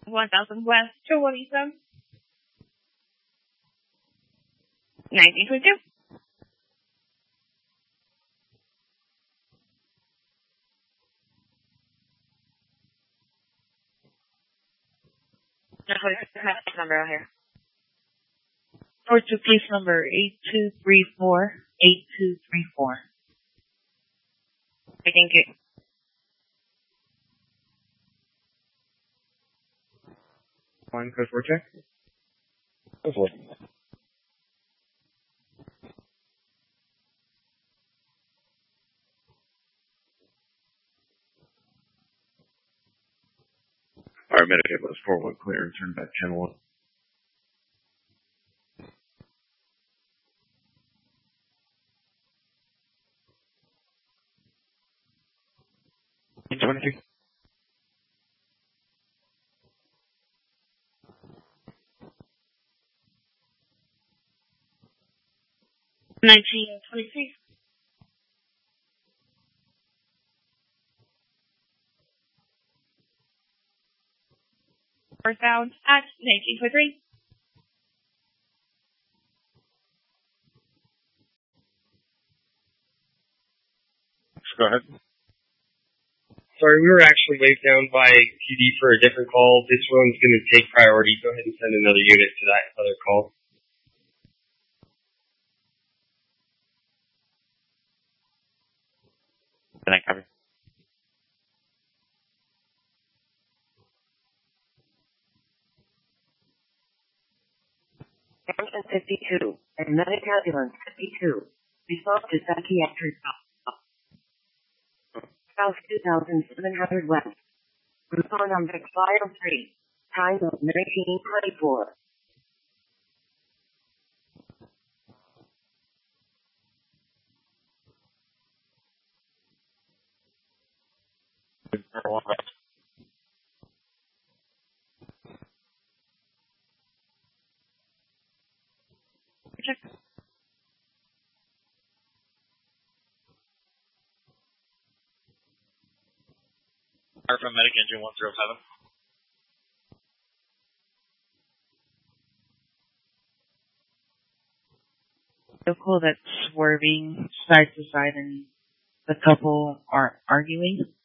1000 West to Walisa. 1922. Number out here. For to case number 8234. 8234. Thank you. Fine, code 4 check. Go for it. Alright, Medicaid was 4-1 clear and turn back channel 1. $23. $19.23. Found at 19.3. Go ahead. Sorry, we were actually laid down by PD for a different call. This one's going to take priority. Go ahead and send another unit to that other call. Can I cover? Ambulance 52 and medic ambulance 52. Result to psychiatric South 2700 West. Route number 503. Time of 1924. Check. From Medic Engine 107. Vehicle that's swerving side to side and the couple are arguing.